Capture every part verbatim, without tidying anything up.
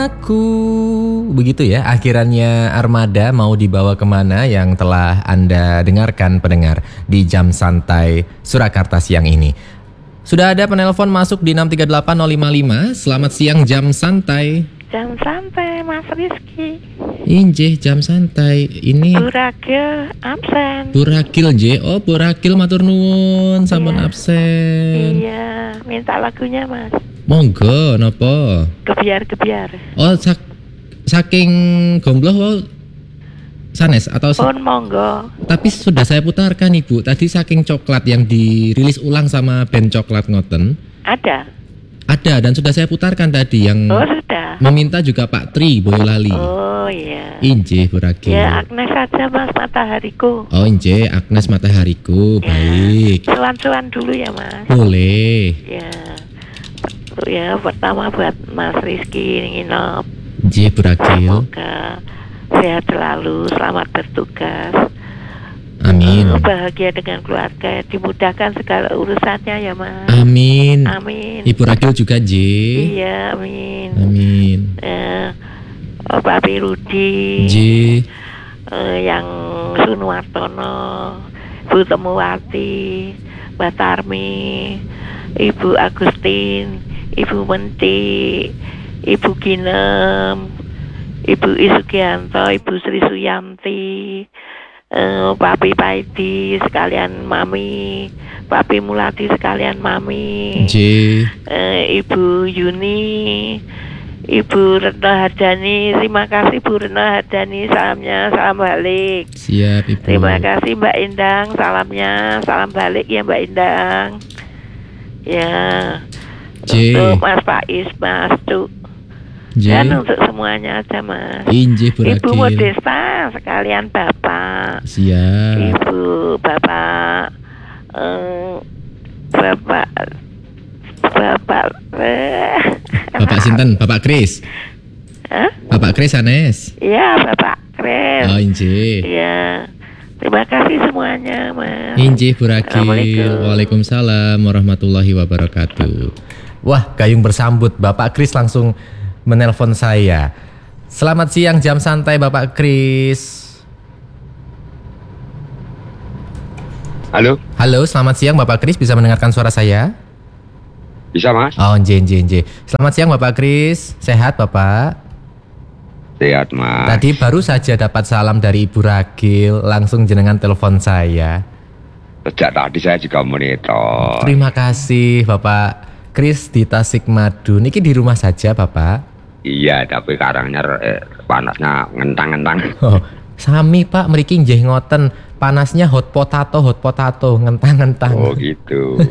Aku begitu ya, akhirannya Armada mau dibawa kemana yang telah Anda dengarkan pendengar di Jam Santai Surakarta siang ini. Sudah ada penelpon masuk di enam tiga delapan nol lima lima. Selamat siang Jam Santai. Jam santai Mas Rizky. Injih Jam Santai ini Burakil absen. Burakil J. Oh Burakil matur nuwun sampun Iya. absen. Iya, minta lagunya Mas. Monggo nopo? Gebiar-gebiar. Oh sak, saking gombloh wow, sanes atau Pun monggo. tapi sudah saya putarkan Ibu. Tadi saking coklat yang dirilis ulang sama band coklat ngoten. Ada? Ada dan sudah saya putarkan tadi yang Oh sudah. meminta juga Pak Tri Boyolali. Oh iya. Injih Burakil. Ya Agnes saja Mas, matahariku. Oh injih Agnes matahariku. Ya. Baik. Cuan-cuan dulu ya Mas. Boleh. Ya. Ya pertama buat Mas Rizky nginep. Injih Burakil. Semoga sehat selalu, selamat bertugas. Amin. Eh, Bahagia dengan keluarga, dimudahkan segala urusannya ya Mas. Amin. Amin. Ibu Rakil juga J. Iya, amin. Amin. Eh, Pak Rudi, J. eh, yang Sunuwartono, Bu Temuwati, Mbak Tarmi, Ibu Agustin, Ibu Menti, Ibu Ginem, Ibu Isugianto, Ibu Sri Suyanti, Uh, Papi Paidi sekalian Mami, Papi Mulati sekalian Mami, J. uh, Ibu Yuni, Ibu Retno Hardani. Terima kasih Bu Retno Hardani, salamnya salam balik. Siap Ibu. Terima kasih Mbak Indang, salamnya salam balik ya Mbak Indang. Ya. J. Untuk Mas Faiz, Mas Cuk. J. Dan untuk semuanya aja Mas. Injih Burakil. Ibu Modesta sekalian Bapak. Siap. Ibu, Bapak, eh, Bapak, Bapak, eh, Bapak Sinten, Bapak Kris. Hah? Bapak Kris sanes. Iya, Bapak keren. Oh injih. Iya, terima kasih semuanya, Mas. Injih Burakil. Assalamualaikum. Waalaikumsalam warahmatullahi wabarakatuh. Wah, gayung bersambut. Bapak Kris langsung menelpon saya. Selamat siang Jam Santai Bapak Kris. Halo, Halo, selamat siang Bapak Kris, bisa mendengarkan suara saya? bisa Mas? Oh, nj, nj, nj. Selamat siang Bapak Kris, sehat Bapak? Sehat Mas. Tadi baru saja dapat salam dari Ibu Ragil, langsung jenengan telepon saya. Sejak tadi saya juga monitor. Terima kasih Bapak Kris di Tasikmadu. Niki di rumah saja Bapak? Iya, tapi karangnya eh, panasnya ngentang-ngentang. Oh, sami Pak, mriki nggih ngoten. Panasnya hot potato, hot potato, ngentang-ngentang. Oh gitu.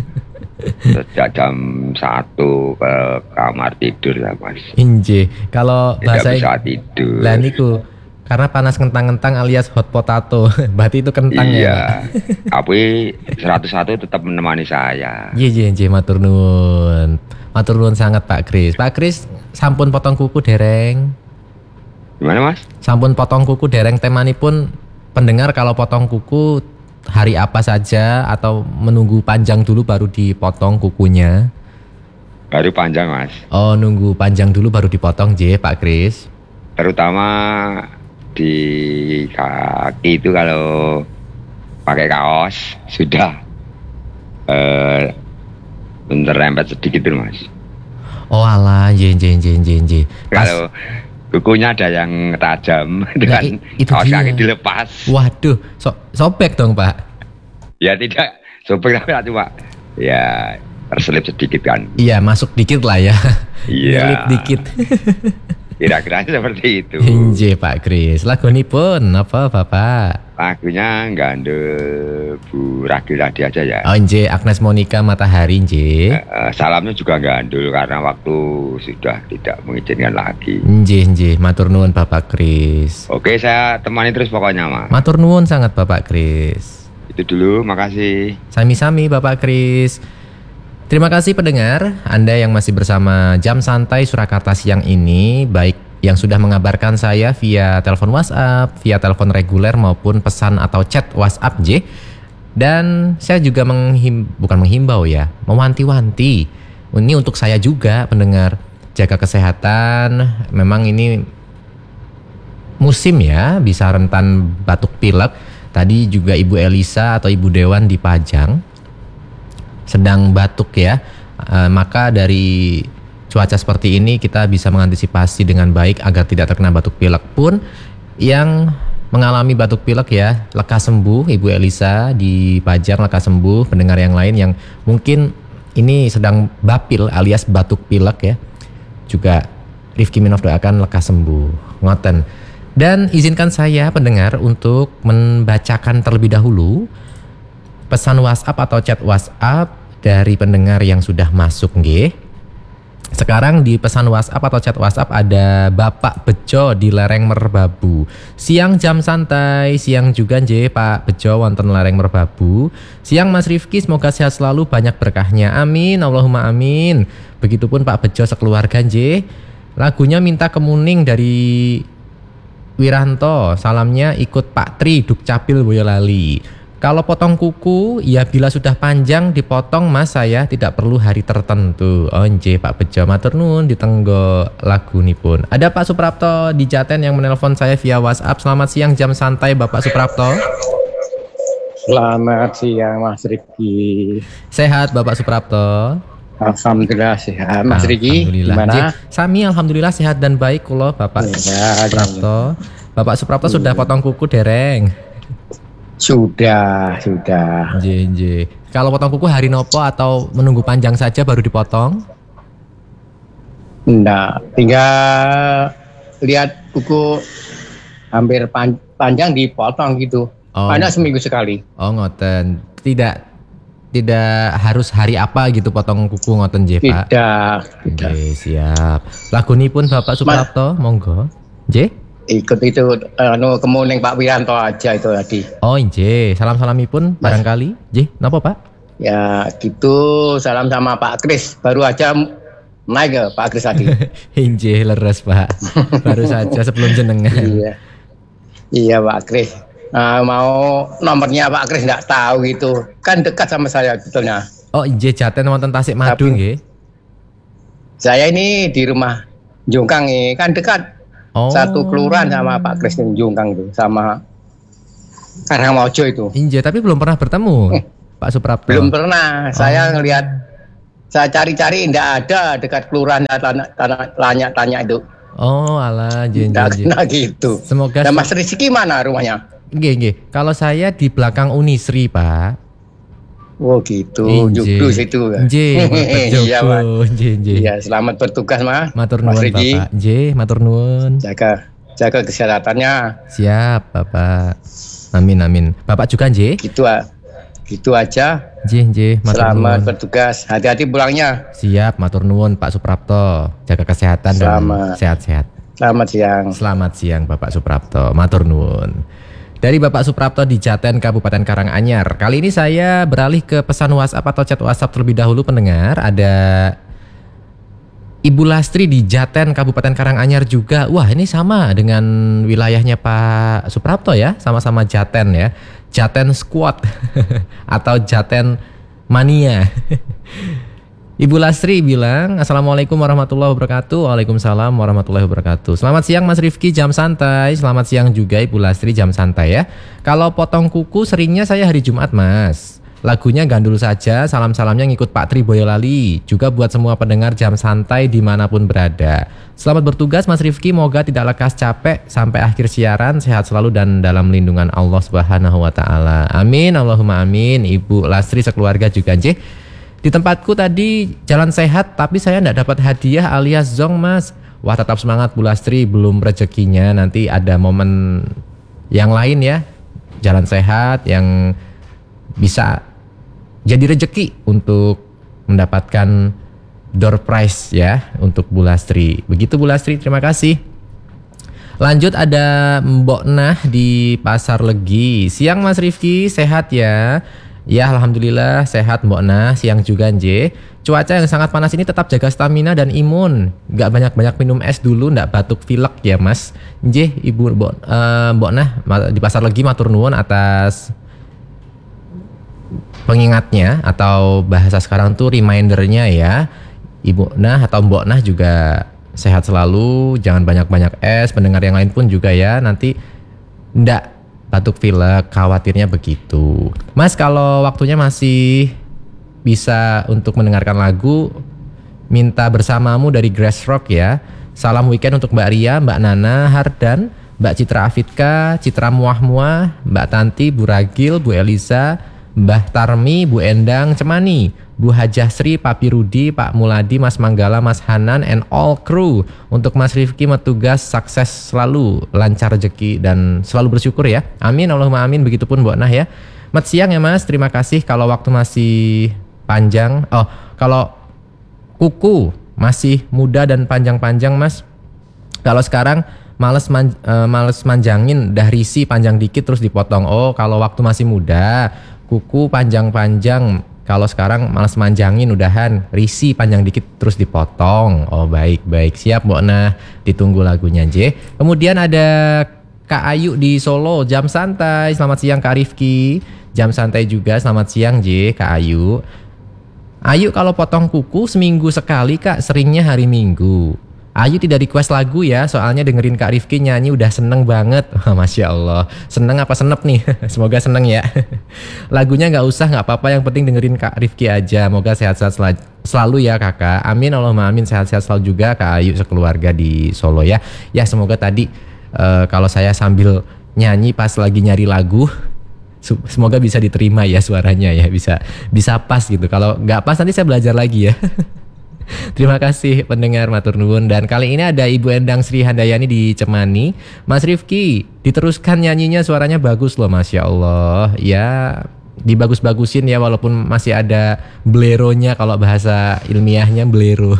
Sejak jam satu ke kamar tidur ya Mas. Injih, kalau Tidak bahasa bisa tidur. lah niku karena panas ngentang-ngentang alias hot potato. Berarti itu kentang Iya. ya. Pak? Tapi seratus satu tetap menemani saya. Iya, iya, iya, matur nuwun. Matur nuwun sangat Pak Kris. Pak Kris, sampun potong kuku dereng. Gimana Mas? Sampun potong kuku dereng, temanipun pendengar kalau potong kuku hari apa saja atau menunggu panjang dulu baru dipotong kukunya? Baru panjang Mas. Oh, nunggu panjang dulu baru dipotong, J, Pak Kris. Terutama di kaki itu kalau pakai kaos sudah eh bentar rempet sedikit tuh Mas. Oh alah, J, J, J, J, J. Pas- Kalau kukunya ada yang tajam dengan i- itu kaos dia. kaki dilepas. Waduh, so, sobek dong Pak. Ya tidak sobek tapi cuma ya terselip sedikit kan. Iya, masuk dikit lah ya. Iya. Nyelip dikit. Kira-kira seperti itu. Inje Pak Kris. Lagunipun apa Bapak? Lagunya Gandul Bu Ragil tadi aja ya. Oh Inje, Agnes Monica Matahari Inje. Eh, salamnya juga gandul karena waktu sudah tidak mengizinkan lagi. Inje, Inje, matur nuwun Bapak Kris. Oke, saya temani terus pokoknya Mas. Matur nuwun sangat Bapak Kris. Itu dulu, makasih. Sami-sami Bapak Kris. Terima kasih pendengar, Anda yang masih bersama Jam Santai Surakarta siang ini, baik yang sudah mengabarkan saya via telepon WhatsApp, via telepon reguler maupun pesan atau chat WhatsApp J. Dan saya juga menghim, bukan menghimbau ya, mewanti-wanti. Ini untuk saya juga pendengar. jaga kesehatan. Memang ini musim ya, bisa rentan batuk pilek. Tadi juga Ibu Elisa atau Ibu Dewan di Pajang sedang batuk ya. E, maka dari cuaca seperti ini kita bisa mengantisipasi dengan baik agar tidak terkena batuk pilek. Pun yang mengalami batuk pilek ya, lekas sembuh. Ibu Elisa di Pajang lekas sembuh. Pendengar yang lain yang mungkin ini sedang bapil alias batuk pilek ya, juga Rifki Minov doakan lekas sembuh. Ngoten. Dan izinkan saya pendengar untuk membacakan terlebih dahulu pesan WhatsApp atau chat WhatsApp dari pendengar yang sudah masuk nggih. Sekarang di pesan WhatsApp atau chat WhatsApp ada Bapak Bejo di Lereng Merbabu. Siang jam santai, siang juga nggih Pak Bejo wonten Lereng Merbabu. Siang Mas Rifki, semoga sehat selalu, banyak berkahnya. Amin, Allahumma amin. Begitupun Pak Bejo sekeluarga nggih. Lagunya Minta Kemuning dari Wiranto. Salamnya ikut Pak Tri Dukcapil Boyolali. Kalau potong kuku, ya bila sudah panjang dipotong Mas, saya tidak perlu hari tertentu. Oh nggih Pak Bejo, matur nuwun ditenggo lagu nipun. Ada Pak Suprapto di Jaten yang menelpon saya via WhatsApp. Selamat siang jam santai Bapak Suprapto. Selamat siang Mas Riki. Sehat Bapak Suprapto? Alhamdulillah sehat Mas Riki. Alhamdulillah. Gimana? Jih, Sami alhamdulillah sehat dan baik kula Bapak ya, Suprapto. Ya. Bapak Suprapto ya. Sudah potong kuku dereng? Sudah, sudah. Nggih, nggih. Kalau potong kuku hari nopo atau menunggu panjang saja baru dipotong? Enggak, tinggal lihat kuku hampir pan- panjang dipotong gitu. Oh. Hanya seminggu sekali. Oh ngoten. Tidak tidak harus hari apa gitu potong kuku ngoten nggih Pak? Tidak. Nggih, siap. Lagunipun Bapak Suprapto, monggo. Nggih. Ikut itu anu Kemuning Pak Wiranto aja itu tadi. Oh nggih, salam-salamipun barangkali. Nggih, napa Pak? Ya gitu, salam sama Pak Kris. Baru aja naik ke Pak Kris tadi. Nggih, leres Pak. Baru saja sebelum jenengan. Iya. Iya Pak Kris. Nah, mau nomornya Pak Kris enggak tahu gitu. Kan dekat sama saya betulnya. Oh nggih, Jaten wonten Tasikmadu nggih. Saya ini di rumah Jungkang nih, kan dekat. Oh. Satu kelurahan sama Pak Kris Jungkang itu, sama Karangmojo itu. Inje, tapi belum pernah bertemu eh, Pak Suprapto. Belum pernah. Oh. Saya ngelihat, saya cari-cari tidak ada dekat kelurahan tanya-tanya itu. Oh, alah, jen, Tidak jen, kena gitu. Semoga. Dan Mas Rizky mana rumahnya? Nggih, nggih. Kalau saya di belakang Unisri, Pak. Oh gitu, Jogdus itu. Nggih, iya Pak. Nggih, nggih. Iya, selamat bertugas Mas. Matur nuwun Bapak. Nggih, matur nuwun. Jaga jaga kesehatannya. Siap, Bapak. Amin, amin. Bapak juga nggih? Gitu ah. Gitu aja. Nggih, nggih, matur nuwun. Selamat bertugas. Hati-hati pulangnya. Siap, matur nuwun Pak Suprapto. Jaga kesehatan Selamat. dan sehat-sehat. Selamat siang. Selamat siang Bapak Suprapto. Matur nuwun. Dari Bapak Suprapto di Jaten, Kabupaten Karanganyar. Kali ini saya beralih ke pesan WhatsApp atau chat WhatsApp terlebih dahulu pendengar. Ada Ibu Lastri di Jaten, Kabupaten Karanganyar juga. Wah, ini sama dengan wilayahnya Pak Suprapto ya. Sama-sama Jaten ya. Jaten Squad atau Jaten Mania. Ibu Lastri bilang, Assalamualaikum warahmatullahi wabarakatuh. Waalaikumsalam warahmatullahi wabarakatuh. Selamat siang Mas Rifki, jam santai. Selamat siang juga Ibu Lastri, jam santai ya. Kalau potong kuku seringnya saya hari Jumat Mas. Lagunya Gandul Saja, salam-salamnya ngikut Pak Tri Boyolali. Juga buat semua pendengar jam santai dimanapun berada. Selamat bertugas Mas Rifki, moga tidak lekas capek sampai akhir siaran. Sehat selalu dan dalam lindungan Allah Subhanahu wa Ta'ala. Amin, Allahumma amin. Ibu Lastri sekeluarga juga nggih. Di tempatku tadi jalan sehat tapi saya enggak dapat hadiah alias zong Mas. Wah tetap semangat Bu Lastri, belum rezekinya, nanti ada momen yang lain ya. Jalan sehat yang bisa jadi rezeki untuk mendapatkan door prize ya untuk Bu Lastri. Begitu Bu Lastri, terima kasih. Lanjut ada Mbok Nah di Pasar Legi. Siang Mas Rifki, sehat ya? Ya alhamdulillah sehat Mbok Nah, siang juga nje. Cuaca yang sangat panas ini tetap jaga stamina dan imun. Gak banyak-banyak minum es dulu, ndak batuk pilek ya Mas. Nje Ibu Mbok, uh, Mbok Nah di Pasar Legi matur nuwun atas pengingatnya atau bahasa sekarang tuh remindernya ya. Ibu Nah atau Mbok Nah juga sehat selalu, jangan banyak-banyak es. Pendengar yang lain pun juga ya, nanti ndak batuk pilek, khawatirnya begitu. Mas, kalau waktunya masih bisa untuk mendengarkan lagu Minta Bersamamu dari Grass Rock ya. Salam weekend untuk Mbak Ria, Mbak Nana, Hardan, Mbak Citra Afidka, Citra Muah Muah, Mbak Tanti, Bu Ragil, Bu Elisa, Mbah Tarmi, Bu Endang, Cemani, Bu Hajah Sri, Papi Rudi, Pak Muladi, Mas Manggala, Mas Hanan, and all crew. Untuk Mas Rifki Metugas, sukses selalu, lancar rezeki dan selalu bersyukur ya. Amin, Allahumma amin. Begitupun Mbak Nah ya. Mat siang ya Mas, terima kasih. Kalau waktu masih panjang, oh kalau kuku masih muda dan panjang-panjang Mas. Kalau sekarang males man, uh, males manjangin, dah risi panjang dikit terus dipotong. Oh, kalau waktu masih muda, kuku panjang-panjang. Kalau sekarang males manjangin, udahan risi panjang dikit terus dipotong. Oh, baik-baik. Siap, Mbok Nah. Ditunggu lagunya, J. Kemudian ada Kak Ayu di Solo, Jam Santai. Selamat siang Kak Rifki. Jam Santai juga, selamat siang J, Kak Ayu. Ayu kalau potong kuku seminggu sekali Kak, seringnya hari Minggu. Ayu tidak request lagu ya, soalnya dengerin Kak Rifki nyanyi udah seneng banget. Masya Allah, seneng apa senep nih? Semoga seneng ya. Lagunya gak usah, gak apa-apa, yang penting dengerin Kak Rifki aja. Moga sehat-sehat sel- selalu ya kakak. Amin, Allahumma amin, sehat-sehat selalu juga Kak Ayu sekeluarga di Solo ya. Ya semoga tadi uh, kalau saya sambil nyanyi pas lagi nyari lagu, semoga bisa diterima ya suaranya ya, bisa bisa pas gitu. Kalau nggak pas nanti saya belajar lagi ya. Terima kasih pendengar, matur nuwun. Dan kali ini ada Ibu Endang Sri Handayani di Cemani. Mas Rifki, diteruskan nyanyinya, suaranya bagus loh, Masya Allah. Ya dibagus-bagusin ya, walaupun masih ada bleronya, kalau bahasa ilmiahnya blero.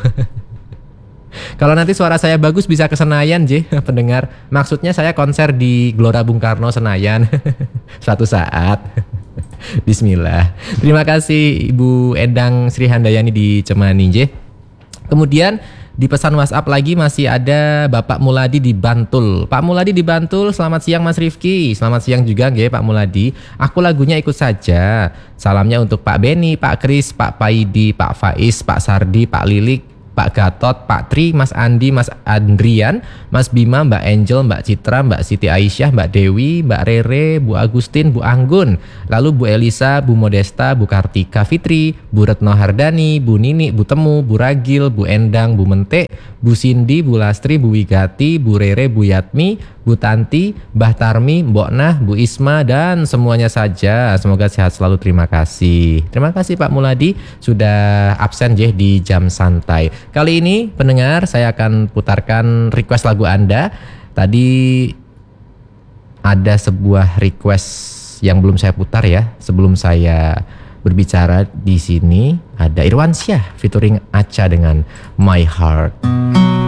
Kalau nanti suara saya bagus bisa ke Senayan, J, pendengar. Maksudnya saya konser di Gelora Bung Karno Senayan suatu saat. Bismillah. Terima kasih Ibu Endang Sri Handayani di Cemani, J. Kemudian di pesan WhatsApp lagi masih ada Bapak Muladi di Bantul. Pak Muladi di Bantul, selamat siang Mas Rifki. Selamat siang juga G, Pak Muladi. Aku lagunya ikut saja. Salamnya untuk Pak Beni, Pak Kris, Pak Paidi, Pak Faiz, Pak Sardi, Pak Lilik, Pak Gatot, Pak Tri, Mas Andi, Mas Andrian, Mas Bima, Mbak Angel, Mbak Citra, Mbak Siti Aisyah, Mbak Dewi, Mbak Rere, Bu Agustin, Bu Anggun, lalu Bu Elisa, Bu Modesta, Bu Kartika Fitri, Bu Retno Hardani, Bu Nini, Bu Temu, Bu Ragil, Bu Endang, Bu Mente, Bu Cindy, Bu Lastri, Bu Wigati, Bu Rere, Bu Yatmi, Bu Tanti, Mbah Tarmi, Mbok Nah, Bu Isma, dan semuanya saja. Semoga sehat selalu, terima kasih. Terima kasih Pak Muladi sudah absen J di Jam Santai. Kali ini pendengar, saya akan putarkan request lagu Anda. Tadi ada sebuah request yang belum saya putar ya. Sebelum saya berbicara di sini, ada Irwansyah featuring Acha dengan My Heart.